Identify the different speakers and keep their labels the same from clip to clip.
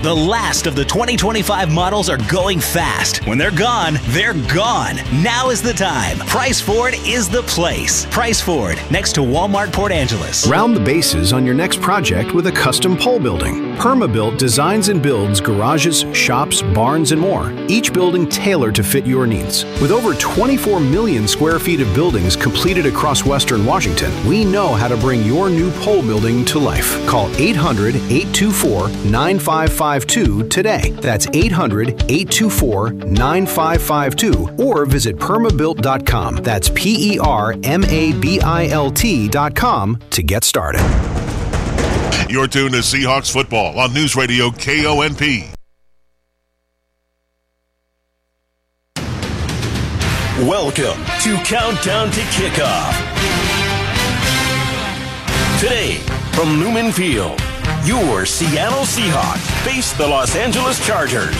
Speaker 1: The last of the 2025 models are going fast. When they're gone, they're gone. Now is the time. Price Ford is the place. Price Ford, next to Walmart Port Angeles.
Speaker 2: Round the bases on your next project with a custom pole building. PermaBuilt designs and builds garages, shops, barns, and more. Each building tailored to fit your needs. With over 24 million square feet of buildings completed across Western Washington, we know how to bring your new pole building to life. Call 800-824-9552 today. That's 800-824-9552 or visit permabuilt.com. That's PERMABILT.com to get started.
Speaker 3: You're tuned to Seahawks football on News Radio KONP.
Speaker 4: Welcome to Countdown to Kickoff. Today, from Lumen Field, your Seattle Seahawks face the Los Angeles Chargers.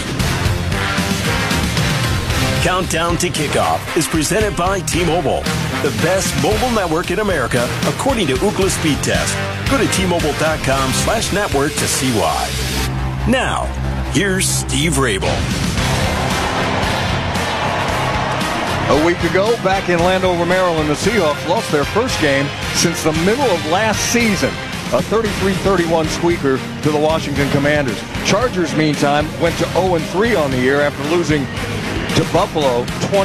Speaker 4: Countdown to Kickoff is presented by T-Mobile, the best mobile network in America, according to Ookla Speed Test. Go to T-Mobile.com/network to see why. Now, here's Steve Rabel.
Speaker 5: A week ago, back in Landover, Maryland, the Seahawks lost their first game since the middle of last season. A 33-31 squeaker to the Washington Commanders. Chargers, meantime, went to 0-3 on the year after losing to Buffalo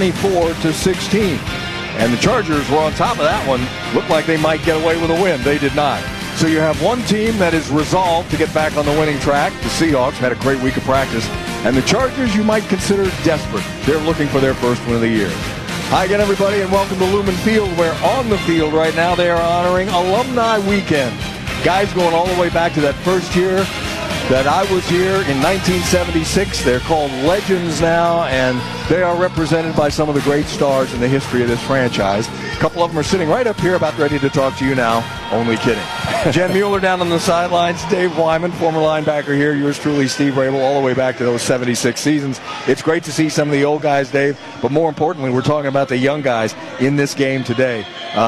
Speaker 5: 24-16. And the Chargers were on top of that one. Looked like they might get away with a win. They did not. So you have one team that is resolved to get back on the winning track. The Seahawks had a great week of practice. And the Chargers you might consider desperate. They're looking for their first win of the year. Hi again, everybody, and welcome to Lumen Field, where on the field right now they are honoring Alumni Weekend. Guys going all the way back to that first year that I was here in 1976. They're called Legends now, and they are represented by some of the great stars in the history of this franchise. A couple of them are sitting right up here about ready to talk to you now. Only kidding. Jen Mueller down on the sidelines. Dave Wyman, former linebacker here. Yours truly, Steve Rabel, all the way back to those 76 seasons. It's great to see some of the old guys, Dave, but more importantly, we're talking about the young guys in this game today.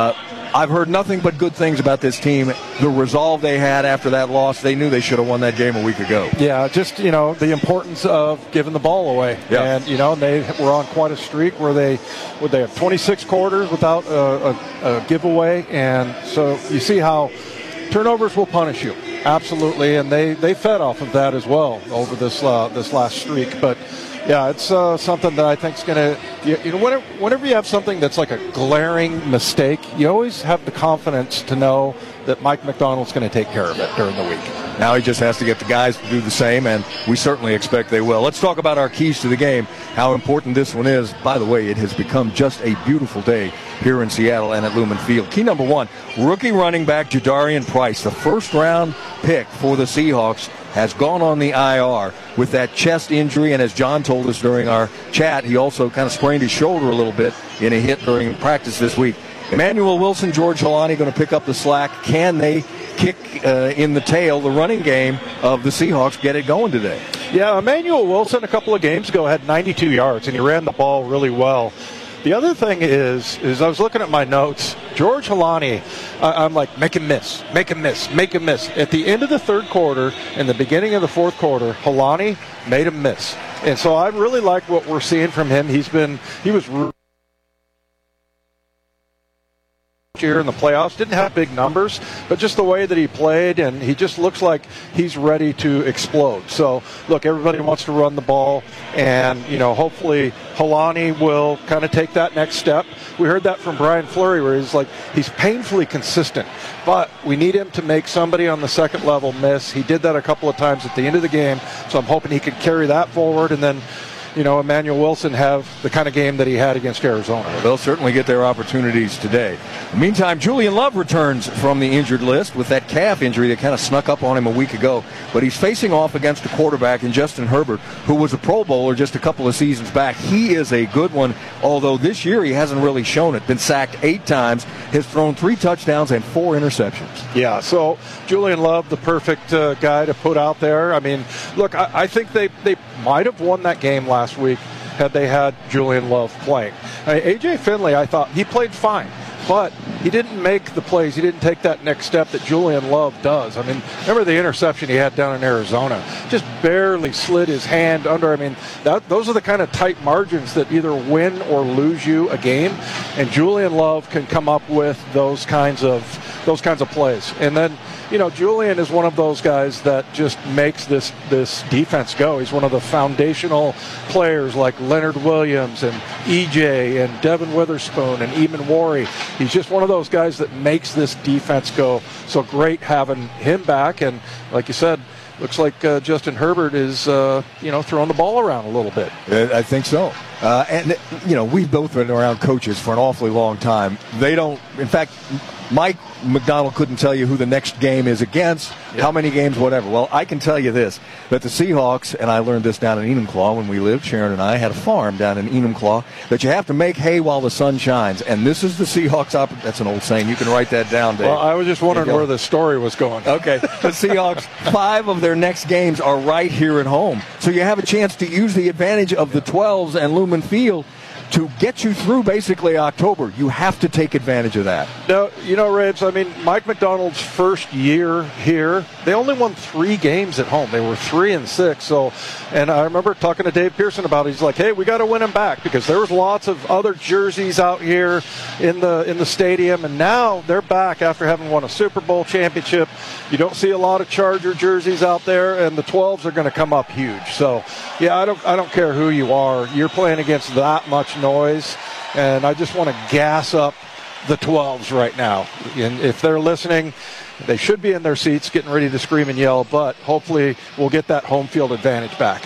Speaker 5: I've heard nothing but good things about this team. The resolve they had after that loss, they knew they should have won that game a week ago.
Speaker 6: Yeah, just, the importance of giving the ball away.
Speaker 5: Yeah.
Speaker 6: And, they were on quite a streak where they have 26 quarters without a giveaway. And so you see how turnovers will punish you. Absolutely. And they fed off of that as well over this last streak. But, yeah, it's something that I think is going to, whenever you have something that's like a glaring mistake, you always have the confidence to know that Mike McDonald's going to take care of it during the week.
Speaker 5: Now he just has to get the guys to do the same, and we certainly expect they will. Let's talk about our keys to the game, how important this one is. By the way, it has become just a beautiful day here in Seattle and at Lumen Field. Key number one, rookie running back Jadarian Price, the first-round pick for the Seahawks, has gone on the IR with that chest injury, and as John told us during our chat, he also kind of sprained his shoulder a little bit in a hit during practice this week. Emmanuel Wilson, George Holani going to pick up the slack. Can they kick in the tail, the running game of the Seahawks, get it going today?
Speaker 6: Yeah, Emmanuel Wilson a couple of games ago had 92 yards, and he ran the ball really well. The other thing is I was looking at my notes. George Holani, I'm like, make him miss, make him miss, make him miss. At the end of the third quarter and the beginning of the fourth quarter, Holani made him miss. And so I really like what we're seeing from him. He was year in the playoffs, didn't have big numbers, but just the way that he played, and he just looks like he's ready to explode. So look, everybody wants to run the ball, and hopefully Holani will kind of take that next step. We heard that from Brian Fleury, where he's painfully consistent, but we need him to make somebody on the second level miss. He did that a couple of times at the end of the game, so I'm hoping he could carry that forward, and then Emmanuel Wilson have the kind of game that he had against Arizona.
Speaker 5: They'll certainly get their opportunities today. Meantime, Julian Love returns from the injured list with that calf injury that kind of snuck up on him a week ago. But he's facing off against a quarterback in Justin Herbert, who was a Pro Bowler just a couple of seasons back. He is a good one, although this year he hasn't really shown it. Been sacked 8 times, has thrown 3 touchdowns and 4 interceptions.
Speaker 6: Yeah, so Julian Love, the perfect guy to put out there. I mean, look, I think they might have won that game last week had they had Julian Love playing. I mean, A.J. Finley, I thought he played fine, but he didn't make the plays. He didn't take that next step that Julian Love does. I mean, remember the interception he had down in Arizona? Just barely slid his hand under. I mean, those are the kind of tight margins that either win or lose you a game. And Julian Love can come up with those kinds of plays. And then, Julian is one of those guys that just makes this defense go. He's one of the foundational players like Leonard Williams and EJ and Devin Witherspoon and Eamon Warry. He's just one of those guys that makes this defense go. So great having him back. And like you said, looks like Justin Herbert is, throwing the ball around a little bit.
Speaker 5: I think so. And we've both been around coaches for an awfully long time. They don't, in fact, Mike McDonald couldn't tell you who the next game is against, how many games, whatever. Well, I can tell you this, that the Seahawks, and I learned this down in Enumclaw when we lived, Sharon and I had a farm down in Enumclaw, that you have to make hay while the sun shines. And this is the Seahawks that's an old saying. You can write that down, Dave.
Speaker 6: Well, I was just wondering where the story was going.
Speaker 5: Okay. The Seahawks, 5 of their next games are right here at home. So you have a chance to use the advantage of the 12s and Lumen Field to get you through basically October. You have to take advantage of that.
Speaker 6: No, Rabes, I mean, Mike McDonald's first year here, they only won 3 games at home. They were 3-6. So, and I remember talking to Dave Pearson about it. He's like, hey, we got to win them back, because there was lots of other jerseys out here in the stadium, and now they're back after having won a Super Bowl championship. You don't see a lot of Charger jerseys out there, and the 12s are going to come up huge. So, yeah, I don't care who you are. You're playing against that much noise, and I just want to gas up the 12s right now. And if they're listening, they should be in their seats getting ready to scream and yell, but hopefully we'll get that home field advantage back.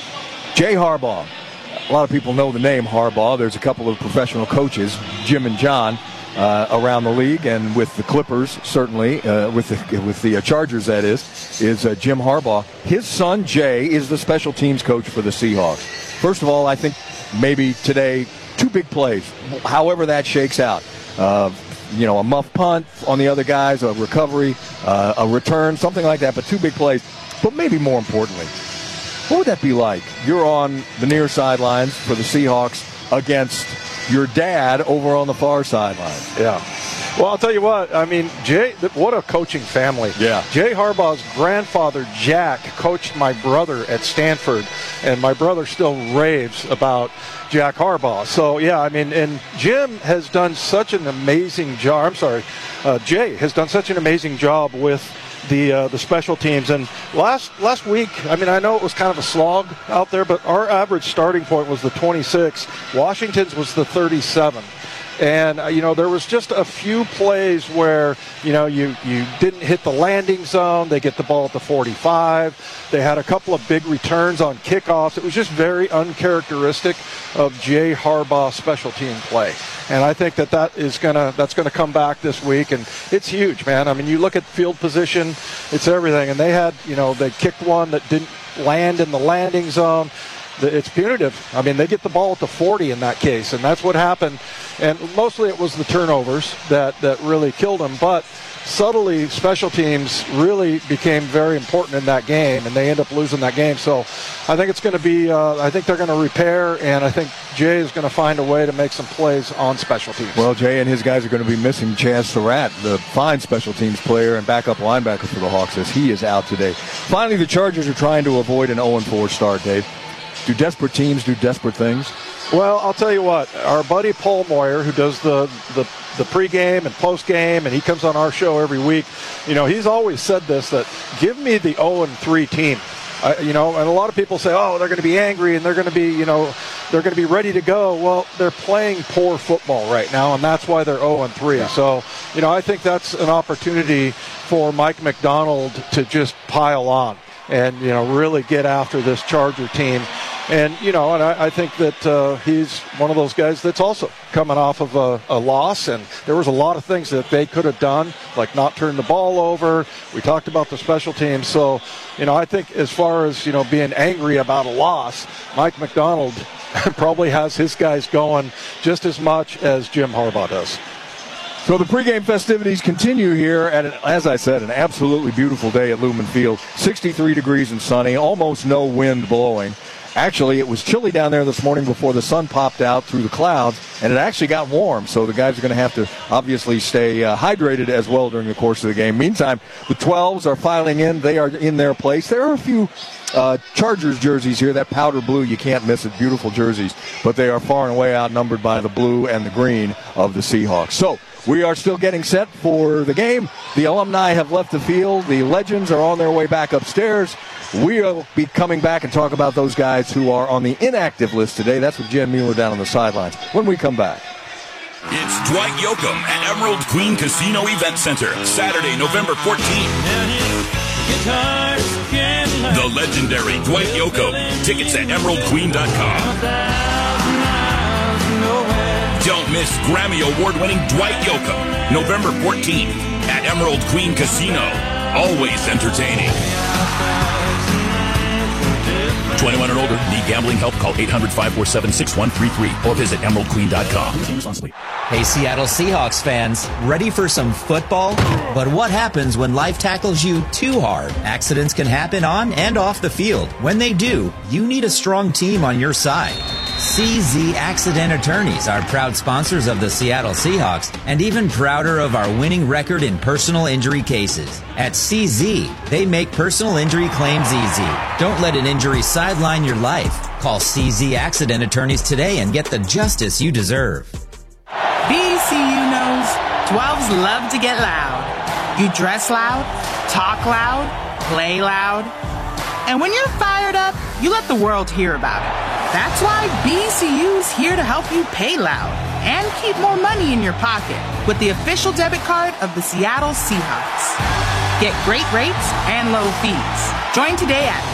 Speaker 5: Jay Harbaugh. A lot of people know the name Harbaugh. There's a couple of professional coaches, Jim and John, around the league, and with the Clippers, certainly, with the Chargers, that is Jim Harbaugh. His son, Jay, is the special teams coach for the Seahawks. First of all, I think maybe today, 2 big plays, however that shakes out. A muff punt on the other guys, a recovery, a return, something like that, but 2 big plays. But maybe more importantly, what would that be like? You're on the near sidelines for the Seahawks against your dad over on the far sidelines.
Speaker 6: Yeah. Well, I'll tell you what. I mean, Jay, what a coaching family.
Speaker 5: Yeah.
Speaker 6: Jay Harbaugh's grandfather, Jack, coached my brother at Stanford, and my brother still raves about Jack Harbaugh. So, yeah, I mean, and Jim has done such an amazing job. Jay has done such an amazing job with the special teams. And last week, I mean, I know it was kind of a slog out there, but our average starting point was the 26. Washington's was the 37. And, there was just a few plays where, you didn't hit the landing zone. They get the ball at the 45. They had a couple of big returns on kickoffs. It was just very uncharacteristic of Jay Harbaugh's special team play. And I think that's going to come back this week. And it's huge, man. I mean, you look at field position, it's everything. And they had, they kicked one that didn't land in the landing zone. It's punitive. I mean, they get the ball at the 40 in that case, and that's what happened. And mostly it was the turnovers that really killed them. But subtly, special teams really became very important in that game, and they end up losing that game. So I think it's going to be, I think they're going to repair, and I think Jay is going to find a way to make some plays on special teams.
Speaker 5: Well, Jay and his guys are going to be missing Chaz Surratt, the fine special teams player and backup linebacker for the Hawks, as he is out today. Finally, the Chargers are trying to avoid an 0-4 start, Dave. Do desperate teams do desperate things?
Speaker 6: Well, I'll tell you what. Our buddy Paul Moyer, who does the pregame and postgame, and he comes on our show every week, he's always said this, that give me the 0-3 team. And a lot of people say, oh, they're going to be angry and they're going to be, they're going to be ready to go. Well, they're playing poor football right now, and that's why they're 0-3. Yeah. So, I think that's an opportunity for Mike McDonald to just pile on and, really get after this Charger team. And, and I think that he's one of those guys that's also coming off of a loss. And there was a lot of things that they could have done, like not turn the ball over. We talked about the special teams. So, I think as far as, being angry about a loss, Mike McDonald probably has his guys going just as much as Jim Harbaugh does.
Speaker 5: So the pregame festivities continue here at, as I said, an absolutely beautiful day at Lumen Field. 63 degrees and sunny, almost no wind blowing. Actually, it was chilly down there this morning before the sun popped out through the clouds, and it actually got warm. So the guys are going to have to obviously stay hydrated as well during the course of the game. Meantime, the 12s are filing in. They are in their place. There are a few Chargers jerseys here. That powder blue, you can't miss it. Beautiful jerseys. But they are far and away outnumbered by the blue and the green of the Seahawks. So we are still getting set for the game. The alumni have left the field. The legends are on their way back upstairs. We'll be coming back and talk about those guys who are on the inactive list today. That's with Jen Mueller down on the sidelines when we come back.
Speaker 7: It's Dwight Yoakam at Emerald Queen Casino Event Center, Saturday, November 14th. The legendary Dwight Yoakam. Tickets at emeraldqueen.com. Don't miss Grammy Award-winning Dwight Yoakam, November 14th at Emerald Queen Casino. Always entertaining. 21 and older. Need gambling help? Call 800-547-6133 or visit emeraldqueen.com.
Speaker 8: Hey, Seattle Seahawks fans, ready for some football? But what happens when life tackles you too hard? Accidents can happen on and off the field. When they do, you need a strong team on your side. CZ Accident Attorneys are proud sponsors of the Seattle Seahawks and even prouder of our winning record in personal injury cases. At CZ, they make personal injury claims easy. Don't let an injury sideline your life. Call CZ Accident Attorneys today and get the justice you deserve.
Speaker 9: BCU knows 12s love to get loud. You dress loud, talk loud, play loud. And when you're fired up, you let the world hear about it. That's why BCU's here to help you pay loud and keep more money in your pocket with the official debit card of the Seattle Seahawks. Get great rates and low fees. Join today at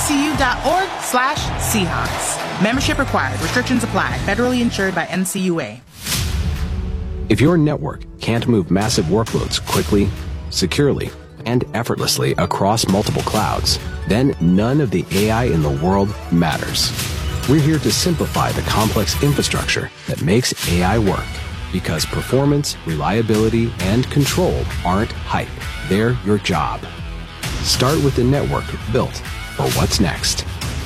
Speaker 9: bcu.org/Seahawks. Membership required. Restrictions apply. Federally insured by NCUA.
Speaker 10: If your network can't move massive workloads quickly, securely, and effortlessly across multiple clouds, then none of the AI in the world matters. We're here to simplify the complex infrastructure that makes AI work, because performance, reliability, and control aren't hype. They're your job. Start with the network built for what's next.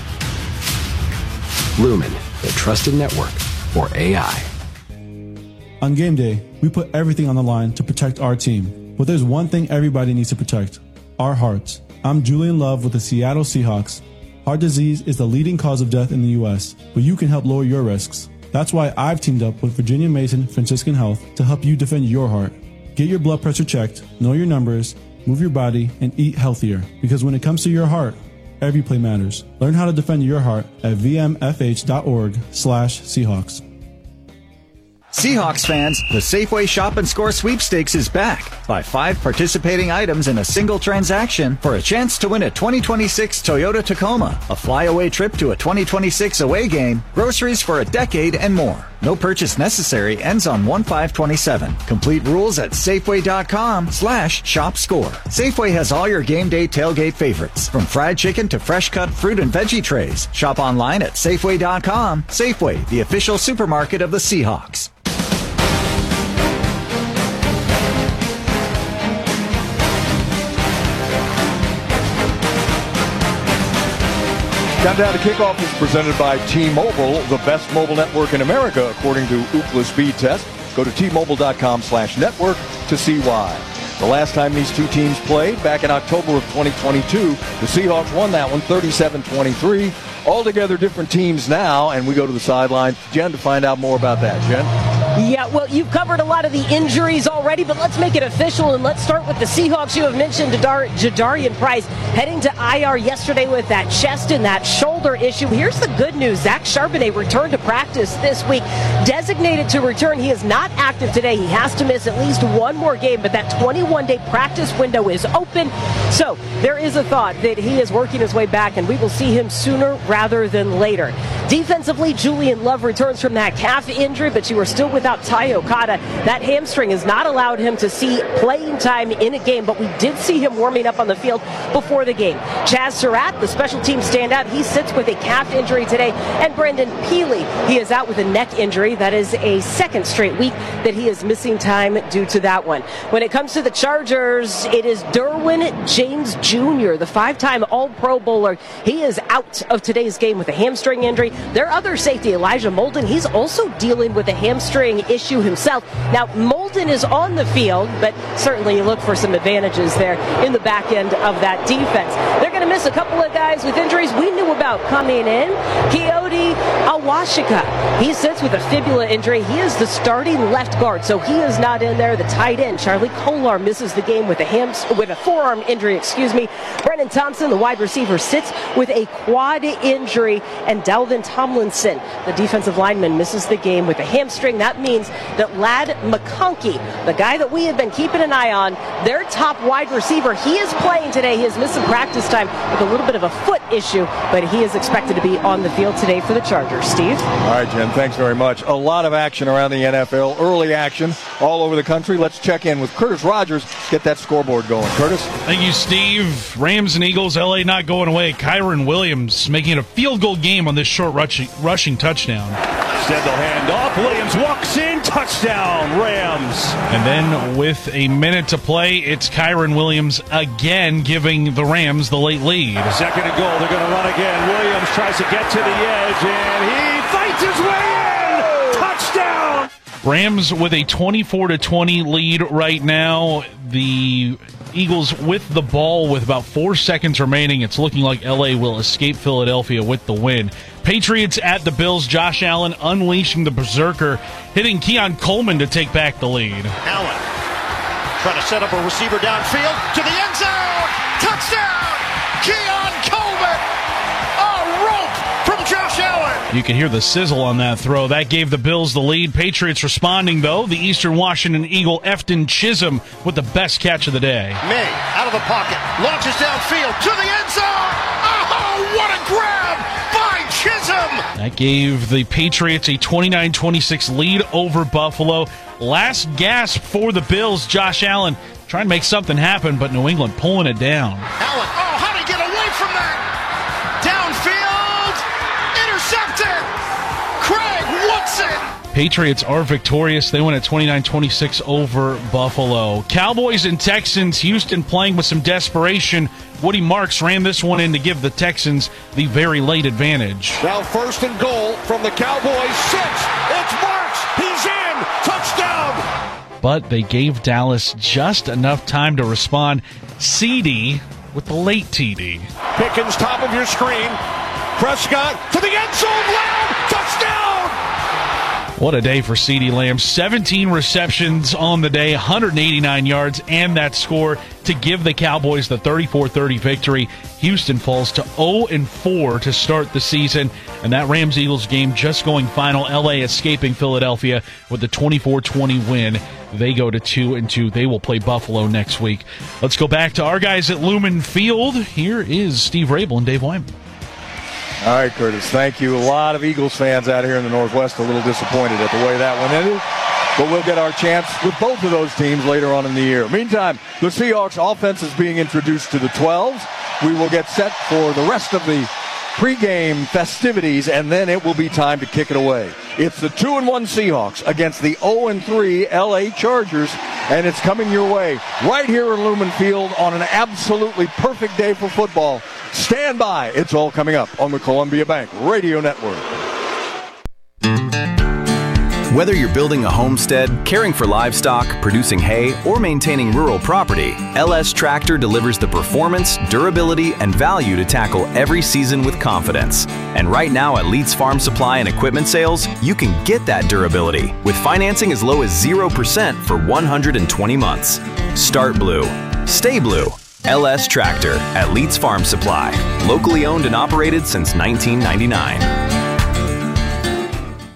Speaker 10: Lumen, the trusted network for AI.
Speaker 11: On game day, we put everything on the line to protect our team. But there's one thing everybody needs to protect: our hearts. I'm Julian Love with the Seattle Seahawks. Heart disease is the leading cause of death in the U.S., but you can help lower your risks. That's why I've teamed up with Virginia Mason Franciscan Health to help you defend your heart. Get your blood pressure checked, know your numbers, move your body, and eat healthier. Because when it comes to your heart, every play matters. Learn how to defend your heart at vmfh.org/Seahawks.
Speaker 12: Seahawks fans, the Safeway Shop and Score Sweepstakes is back. Buy 5 participating items in a single transaction for a chance to win a 2026 Toyota Tacoma, a flyaway trip to a 2026 away game, groceries for a decade, and more. No purchase necessary. Ends on 1/5/27. Complete rules at Safeway.com/ShopScore. Safeway has all your game day tailgate favorites, from fried chicken to fresh cut fruit and veggie trays. Shop online at Safeway.com. Safeway, the official supermarket of the Seahawks.
Speaker 5: Countdown to Kickoff is presented by T-Mobile, the best mobile network in America, according to Ookla Speed Test. Go to T-Mobile.com/network to see why. The last time these two teams played, back in October of 2022, the Seahawks won that one 37-23. Altogether different teams now, and we go to the sideline. Jen, to find out more about that. Jen?
Speaker 13: Yeah, well, you've covered a lot of the injuries already, but let's make it official, and let's start with the Seahawks. You have mentioned Jadarian Price heading to IR yesterday with that chest and that shoulder issue. Here's the good news. Zach Charbonnet returned to practice this week, designated to return. He is not active today. He has to miss at least one more game, but that 21-day practice window is open. So there is a thought that he is working his way back, and we will see him sooner rather than later. Defensively, Julian Love returns from that calf injury, but you are still without Ty Okada. That hamstring has not allowed him to see playing time in a game, but we did see him warming up on the field before the game. Chaz Surratt, the special team standout, he sits with a calf injury today. And Brendan Peely, he is out with a neck injury. That is a second straight week that he is missing time due to that one. When it comes to the Chargers, it is Derwin James Jr., the five-time All-Pro Bowler. He is out of today's game with a hamstring injury. Their other safety, Elijah Molden, he's also dealing with a hamstring issue himself. Now, Molden is on the field, but certainly you look for some advantages there in the back end of that defense. They're going to miss a couple of guys with injuries we knew about coming in. Keoti Awashika, he sits with a fibula injury. He is the starting left guard, so he is not in there. The tight end, Charlie Kolar, misses the game with a forearm injury, Brennan Thompson, the wide receiver, sits with a quad injury, and Dalvin Tomlinson, the defensive lineman, misses the game with a hamstring. That means that Ladd McConkey, the guy that we have been keeping an eye on, their top wide receiver, he is playing today. He has missed some practice time with a little bit of a foot issue, but he is expected to be on the field today for the Chargers. Steve?
Speaker 5: All right, Jen, thanks very much. A lot of action around the NFL, early action all over the country. Let's check in with Curtis Rogers, get that scoreboard going. Curtis?
Speaker 14: Thank you, Steve. Rams and Eagles, LA not going away. Kyren Williams making it a field goal game on this short rushing touchdown.
Speaker 15: Instead they'll hand off. Williams walks in, touchdown, Rams.
Speaker 14: And then with a minute to play, it's Kyren Williams again giving the Rams the late lead.
Speaker 15: Second and goal, they're going to run again. Williams tries to get to the edge, and he fights his way in. Touchdown.
Speaker 14: Rams with a 24-20 lead right now. The Eagles with the ball with about 4 seconds remaining. It's looking like LA will escape Philadelphia with the win. Patriots at the Bills. Josh Allen unleashing the berserker, hitting Keon Coleman to take back the lead.
Speaker 16: Allen trying to set up a receiver downfield to the end zone. Touchdown! Keon Coleman! A rope from Josh Allen!
Speaker 14: You can hear the sizzle on that throw. That gave the Bills the lead. Patriots responding, though. The Eastern Washington Eagle, Efton Chisholm, with the best catch of the day.
Speaker 16: May, out of the pocket, launches downfield to the end zone. Oh, what a grab by Chisholm!
Speaker 14: That gave the Patriots a 29-26 lead over Buffalo. Last gasp for the Bills. Josh Allen trying to make something happen, but New England pulling it down.
Speaker 16: Allen, oh, how'd he get away from that? Downfield, intercepted. Craig Woodson.
Speaker 14: Patriots are victorious. They win at 29-26 over Buffalo. Cowboys and Texans. Houston playing with some desperation. Woody Marks ran this one in to give the Texans the very late advantage.
Speaker 16: Now first and goal from the Cowboys. 6. It's Marks. He's in. Touchdown.
Speaker 14: But they gave Dallas just enough time to respond. CD with the late TD.
Speaker 16: Pickens, top of your screen. Prescott to the end zone. Lamb. Touchdown.
Speaker 14: What a day for CeeDee Lamb. 17 receptions on the day, 189 yards, and that score to give the Cowboys the 34-30 victory. Houston falls to 0-4 to start the season, and that Rams-Eagles game just going final. LA escaping Philadelphia with the 24-20 win. They go to 2-2. They will play Buffalo next week. Let's go back to our guys at Lumen Field. Here is Steve Rabel and Dave Wyman.
Speaker 5: All right, Curtis, thank you. A lot of Eagles fans out here in the Northwest a little disappointed at the way that one ended, but we'll get our chance with both of those teams later on in the year. Meantime, the Seahawks offense is being introduced to the 12s. We will get set for the rest of the pregame festivities, and then it will be time to kick it away. It's the 2-1 Seahawks against the 0-3 LA Chargers, and it's coming your way right here in Lumen Field on an absolutely perfect day for football. Stand by. It's all coming up on the Columbia Bank Radio Network.
Speaker 17: Whether you're building a homestead, caring for livestock, producing hay, or maintaining rural property, LS Tractor delivers the performance, durability, and value to tackle every season with confidence. And right now at Leeds Farm Supply and Equipment Sales, you can get that durability with financing as low as 0% for 120 months. Start blue. Stay blue. LS Tractor at Leeds Farm Supply. Locally owned and operated since 1999.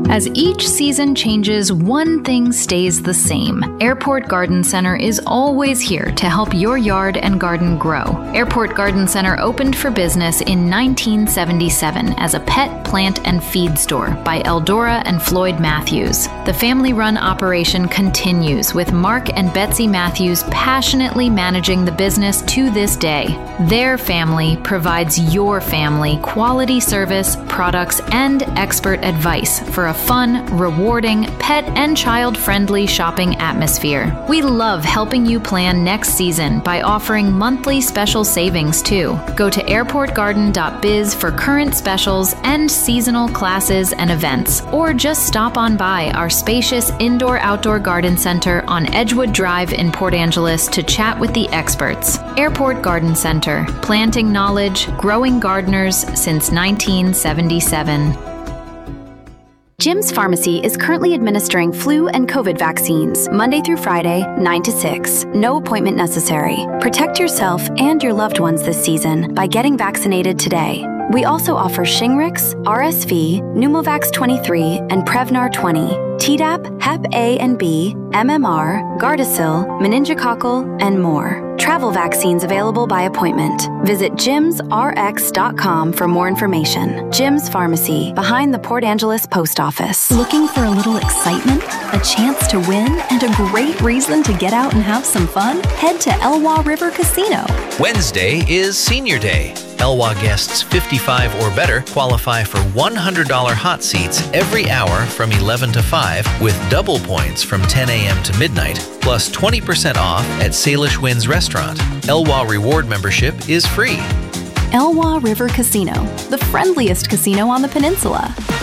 Speaker 18: As each season changes, one thing stays the same. Airport Garden Center is always here to help your yard and garden grow. Airport Garden Center opened for business in 1977 as a pet, plant, and feed store by Eldora and Floyd Matthews. The family-run operation continues with Mark and Betsy Matthews passionately managing the business to this day. Their family provides your family quality service, products, and expert advice for a fun, rewarding, pet and child-friendly shopping atmosphere. We love helping you plan next season by offering monthly special savings too. Go to airportgarden.biz for current specials and seasonal classes and events, or just stop on by our spacious indoor-outdoor garden center on Edgewood Drive in Port Angeles to chat with the experts. Airport Garden Center, planting knowledge, growing gardeners since 1977.
Speaker 19: Jim's Pharmacy is currently administering flu and COVID vaccines Monday through Friday, 9 to 6. No appointment necessary. Protect yourself and your loved ones this season by getting vaccinated today. We also offer Shingrix, RSV, Pneumovax 23, and Prevnar 20, Tdap, Hep A and B, MMR, Gardasil, meningococcal, and more. Travel vaccines available by appointment. Visit jimsrx.com for more information. Jim's Pharmacy, behind the Port Angeles Post Office.
Speaker 20: Looking for a little excitement, a chance to win, and a great reason to get out and have some fun? Head to Elwha River Casino.
Speaker 21: Wednesday is Senior Day. Elwha guests 55 or better qualify for $100 hot seats every hour from 11 to 5 with double points from 10 a.m. to midnight, plus 20% off at Salish Winds Restaurant. Elwha Reward membership is free.
Speaker 20: Elwha River Casino, the friendliest casino on the peninsula.